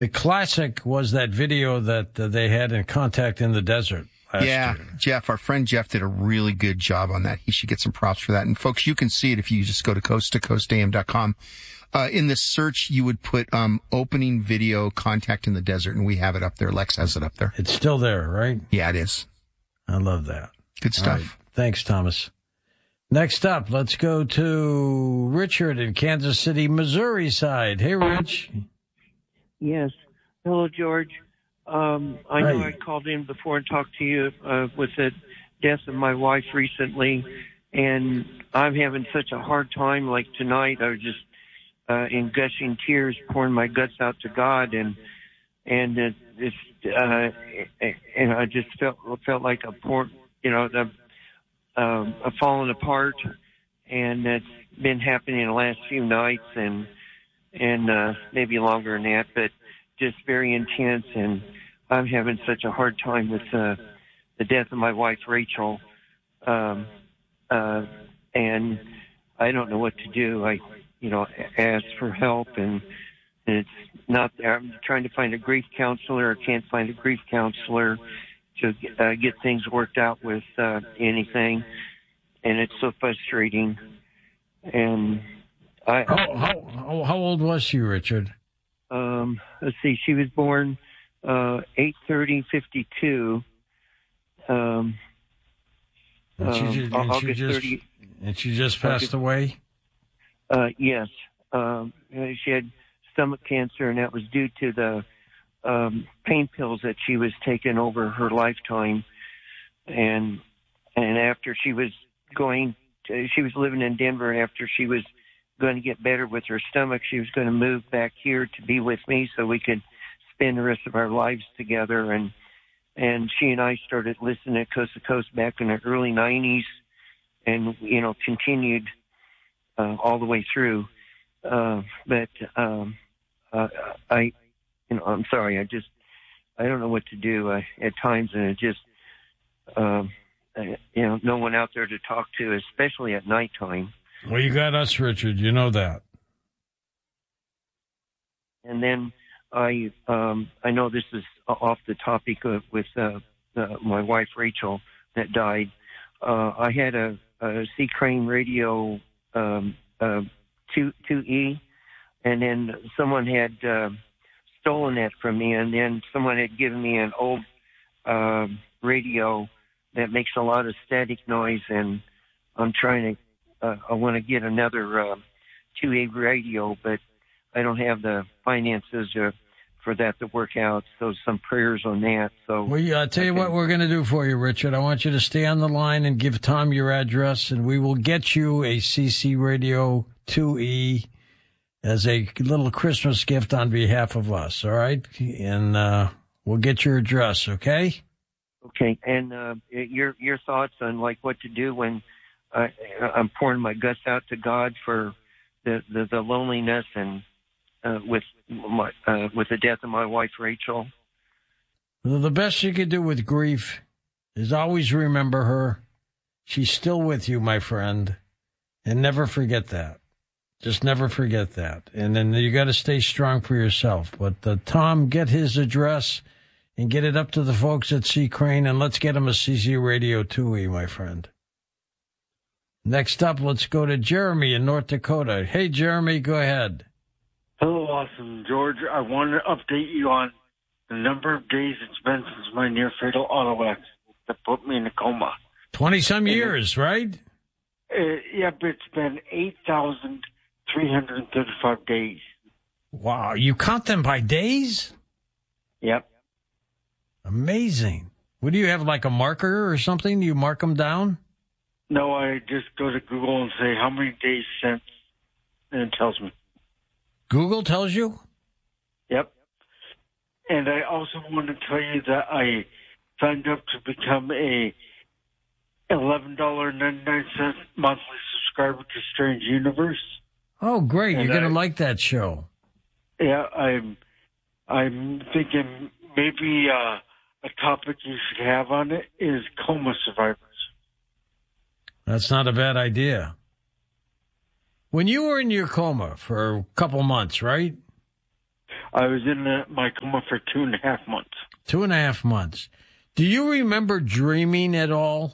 The classic was that video that they had in Contact in the Desert last year. Jeff, our friend Jeff did a really good job on that. He should get some props for that. And folks, you can see it if you just go to coasttocoastam.com. In the search, you would put opening video Contact in the Desert, and we have it up there. Lex has it up there. It's still there, right? Yeah, it is. I love that. Good stuff. Right. Thanks, Thomas. Next up, let's go to Richard in Kansas City, Missouri side. Hey, Rich. Yes. Hello, George. I know I called in before and talked to you with the death of my wife recently, and I'm having such a hard time. Like tonight, I was just in gushing tears, pouring my guts out to God, and I just felt like a falling apart, and it's been happening the last few nights, and maybe longer than that, but just very intense. And I'm having such a hard time with the death of my wife, Rachel. And I don't know what to do. I asked for help, and it's not there. I'm trying to find a grief counselor. I can't find a grief counselor to get things worked out with anything. And it's so frustrating. And How old was she, Richard? Let's see. She was born 8/30/52. August 30. And she just passed away? Yes. She had stomach cancer, and that was due to the pain pills that she was taking over her lifetime. And after she was she was living in Denver, and after she was going to get better with her stomach, she was going to move back here to be with me so we could spend the rest of our lives together. And she and I started listening to Coast to Coast back in the early 90s, and continued all the way through. But I'm sorry. I don't know what to do at times, and it just no one out there to talk to, especially at nighttime. Well, you got us, Richard. You know that. And then I know this is off the topic with my wife Rachel that died. I had a C. Crane radio 2E, and then someone had stolen that from me, and then someone had given me an old radio that makes a lot of static noise, and I'm trying to I want to get another 2A radio, but I don't have the finances for that to work out. So some prayers on that. So I'll tell you what we're going to do for you, Richard. I want you to stay on the line and give Tom your address, and we will get you a CC Radio 2E as a little Christmas gift on behalf of us. All right, and we'll get your address. Okay. Okay, and your thoughts on like what to do when I'm pouring my guts out to God for the loneliness and with the death of my wife Rachel. Well, the best you could do with grief is always remember her. She's still with you, my friend, and never forget that. Just never forget that. And then you got to stay strong for yourself. But Tom, get his address and get it up to the folks at C. Crane, and let's get him a CC Radio 2E, my friend. Next up, let's go to Jeremy in North Dakota. Hey, Jeremy, go ahead. Hello, Awesome George. I want to update you on the number of days it's been since my near-fatal auto accident that put me in a coma. 20-some years, right? Yep, it's been 8,335 days. Wow, you count them by days? Yep. Amazing. What do you have, like a marker or something? Do you mark them down? No, I just go to Google and say how many days since, and it tells me. Google tells you? Yep. And I also want to tell you that I signed up to become a $11.99 monthly subscriber to Strange Universe. Oh, great. You're going to like that show. Yeah, I'm thinking maybe a topic you should have on it is coma survivors. That's not a bad idea. When you were in your coma for a couple months, right? I was in my coma for 2.5 months. 2.5 months. Do you remember dreaming at all?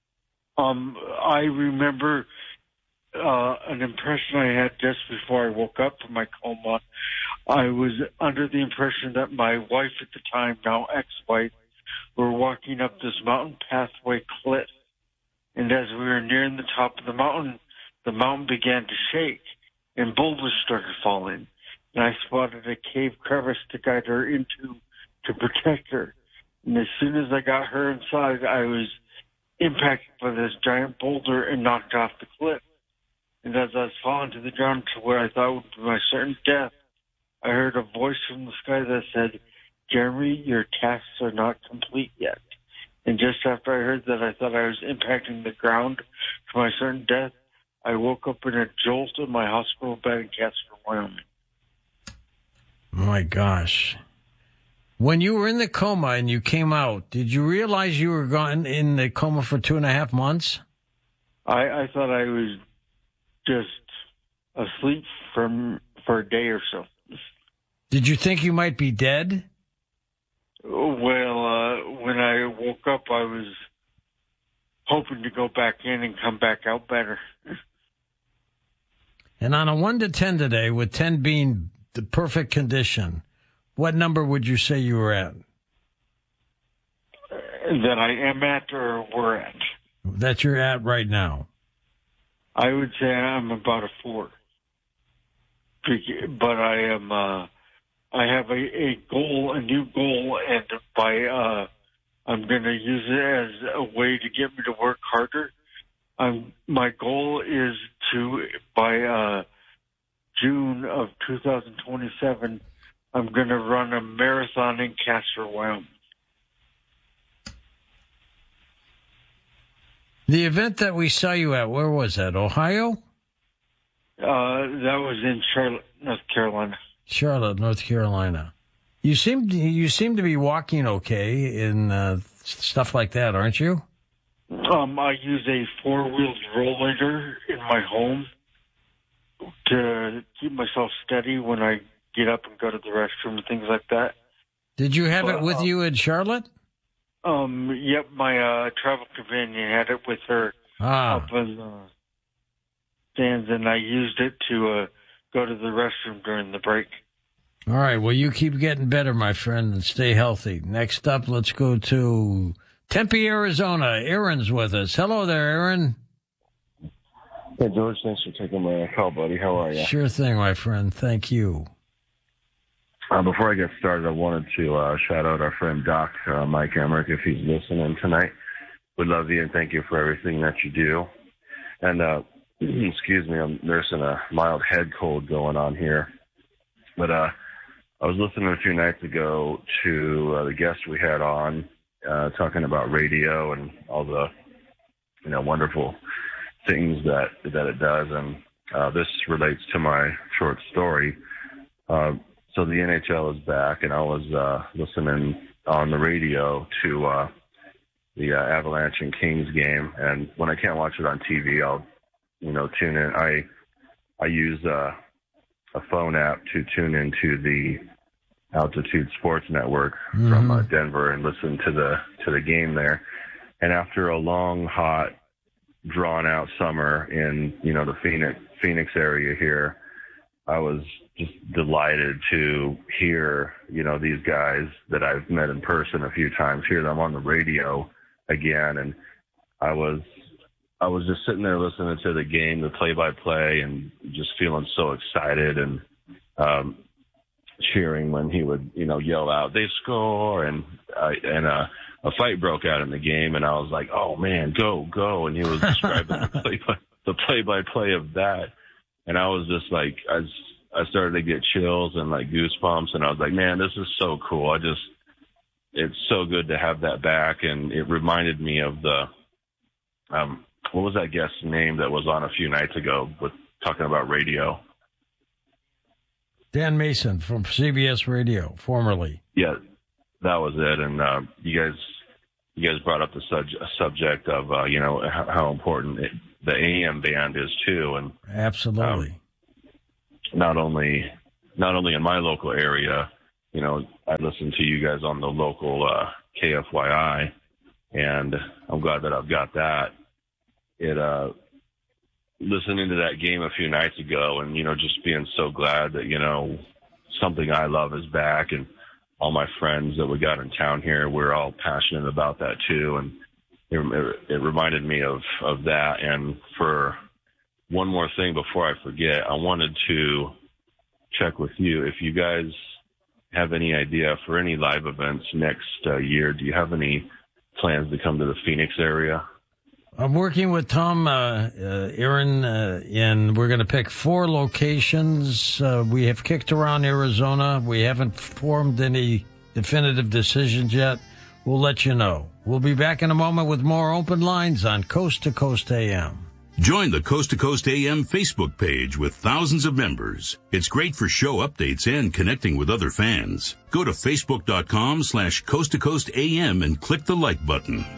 I remember an impression I had just before I woke up from my coma. I was under the impression that my wife at the time, now ex-wife, were walking up this mountain pathway cliff. And as we were nearing the top of the mountain began to shake and boulders started falling. And I spotted a cave crevice to guide her into to protect her. And as soon as I got her inside, I was impacted by this giant boulder and knocked off the cliff. And as I was falling to the ground to where I thought would be my certain death, I heard a voice from the sky that said, "Jeremy, your tasks are not complete yet." And just after I heard that, I thought I was impacting the ground for my certain death. I woke up in a jolt in my hospital bed in Casper, Wyoming. My gosh. When you were in the coma and you came out, did you realize you were gone in the coma for 2.5 months? I thought I was just asleep for a day or so. Did you think you might be dead? Well, when I woke up, I was hoping to go back in and come back out better. And on a 1 to 10 today, with 10 being the perfect condition, what number would you say you were at? That I am at or were at? That you're at right now. I would say I'm about a 4. But I am, I have a goal, a new goal, and I'm going to use it as a way to get me to work harder. My goal is to, by June of 2027, I'm going to run a marathon in Casper, Wyoming. The event that we saw you at, where was that? Ohio? That was in Charlotte, North Carolina. Charlotte, North Carolina. You seem to be walking okay in stuff like that, aren't you? I use a 4-wheeled rollator in my home to keep myself steady when I get up and go to the restroom and things like that. Did you have it with you in Charlotte? Yep, my travel companion had it with her up in stands, and I used it to go to the restroom during the break. All right, well, you keep getting better, my friend, and stay healthy. Next up, let's go to Tempe, Arizona. Aaron's with us. Hello there, Aaron. Hey, George, thanks for taking my call, buddy. How are you? Sure thing, my friend. Thank you. Before I get started, I wanted to shout out our friend Doc, Mike Emmerich, if he's listening tonight. We love you and thank you for everything that you do. And excuse me, I'm nursing a mild head cold going on here. But I was listening a few nights ago to the guest we had on talking about radio and all the wonderful things that it does. And this relates to my short story. So the NHL is back, and I was listening on the radio to the Avalanche and Kings game. And when I can't watch it on TV, I'll tune in. I use a phone app to tune into the Altitude Sports Network from Denver and listen to the game there. And after a long, hot, drawn-out summer in the Phoenix area here, I was just delighted to hear, these guys that I've met in person a few times, hear them on the radio again. And I was just sitting there listening to the game, the play-by-play, and just feeling so excited and cheering when he would, yell out, "They score!" And a fight broke out in the game, and I was like, "Oh man, go!" And he was describing the play-by-play of that. And I was just like, I started to get chills and like goosebumps, and I was like, man, this is so cool. It's so good to have that back. And it reminded me of the, what was that guest's name that was on a few nights ago with talking about radio? Dan Mason from CBS Radio, formerly. Yeah, that was it. And you guys brought up the subject of, how important the AM band is too. And absolutely. Not only not only in my local area, you know, I listen to you guys on the local KFYI, and I'm glad that I've got that. Listening to that game a few nights ago and, you know, just being so glad that, you know, something I love is back, and all my friends that we got in town here, we're all passionate about that too. And it reminded me of that. And for one more thing before I forget, I wanted to check with you if you guys have any idea for any live events next year. Do you have any plans to come to the Phoenix area? I'm working with Tom Aaron, and we're going to pick 4 locations. We have kicked around Arizona. We haven't formed any definitive decisions yet. We'll let you know. We'll be back in a moment with more open lines on Coast to Coast AM. Join the Coast to Coast AM Facebook page with thousands of members. It's great for show updates and connecting with other fans. Go to facebook.com/Coast to Coast AM and click the like button.